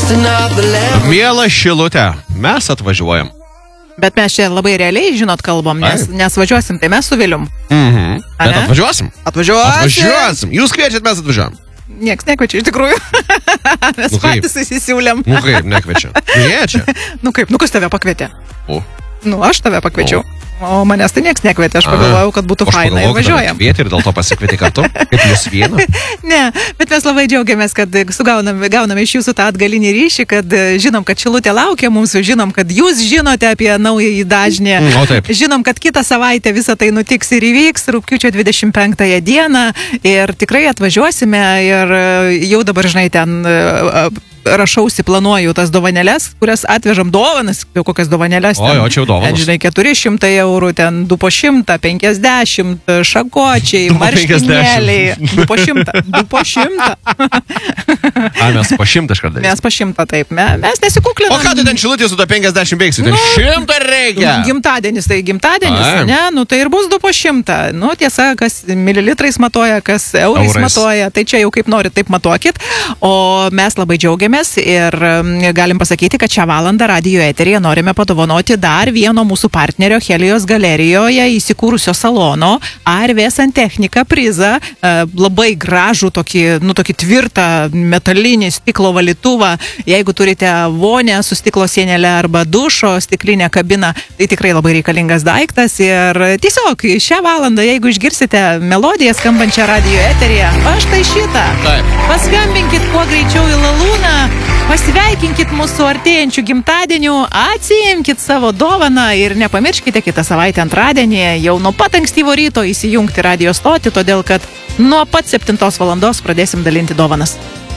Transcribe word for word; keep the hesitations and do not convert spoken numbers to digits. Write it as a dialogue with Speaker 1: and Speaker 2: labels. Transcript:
Speaker 1: Miela Šilutė, mes atvažiuojam.
Speaker 2: Bet mes čia labai realiai, žinot, kalbam, nes, nes važiuosim, tai mes su Vilium.
Speaker 1: Mhm. Bet atvažiuosim.
Speaker 2: Atvažiuosim.
Speaker 1: Atvažiuosim. Jūs kviečiat, mes atvažiuojam.
Speaker 2: Nieks nekviečia, iš tikrųjų. Mes
Speaker 1: Nu kaip?
Speaker 2: patys susisiūlėm.
Speaker 1: Nu kaip, nekviečia. Kviečia.
Speaker 2: Nu kaip, nu kas tave pakvietė?
Speaker 1: O.
Speaker 2: Nu, aš tave pakviečiau. O manęs tai nieks nekvietė, aš pagalvojau, kad būtų faina ir važiuojam.
Speaker 1: Kvietė ir dėl to pasikvietė kartu, kaip jūs vieną.
Speaker 2: Ne, bet mes labai džiaugiamės, kad sugauname, gauname iš jūsų tą atgalinį ryšį, kad žinom, kad Šilutė laukia mūsų, žinom, kad jūs žinote apie naująjį dažnį.
Speaker 1: O taip.
Speaker 2: Žinom, kad kitą savaitę visą tai nutiks ir įvyks rugpjūčio dvidešimt penktąją dieną ir tikrai atvažiuosime ir jau dabar, žinai, ten rašausi, planuoju tas dovanėles, kurias atvežam dovanas, jau kokias dovanėles.
Speaker 1: O, jo, čia jau dovanas.
Speaker 2: Ten, žinai, keturi šimtai eurų, ten du po šimtą, penkiasdešimt, šakočiai, marškinėliai. Du po šimtą. Du po šimtą.
Speaker 1: A, mes po šimtą iš karto.
Speaker 2: Mes po šimtą, taip. Me, mes nesikuklinam.
Speaker 1: O ką tu ten Šilutė su to penkiasdešimt beigsi? Ten šimtą reikia.
Speaker 2: Gimtadienis, tai gimtadienis,
Speaker 1: A.
Speaker 2: ne? Nu, tai ir bus du po šimtą. Nu, tiesa, kas mililitrais matuoja, kas eurais
Speaker 1: Eurais.
Speaker 2: matuoja, tai čia jau kaip nori, taip matuokit. O mes labai džiaugiamės ir galim pasakyti, kad šią valandą radijo eteryje norime padovanoti dar vieno mūsų partnerio Helijos galerijoje įsikūrusio salono A R V Santechnika prizą, labai gražų tokį, nu, tokį tvirtą metalinį stiklo valytuvą. Jeigu turite vonę su stiklo sienelė arba dušo stiklinę kabiną, tai tikrai labai reikalingas daiktas ir tiesiog šią valandą, jeigu išgirsite melodiją skambančią radijo eteryje, va štai šitą.
Speaker 1: Taip.
Speaker 2: Paskambinkit kuo greičiau į Lalūną, pasveikinkit mūsų artėjančių gimtadienių, atsiimkit savo dovaną ir nepamirškite kitą savaitę antradienį jau nuo pat ankstyvo ryto įsijungti radio stotį, todėl kad nuo pat septintos valandos pradėsim dalinti dovanas.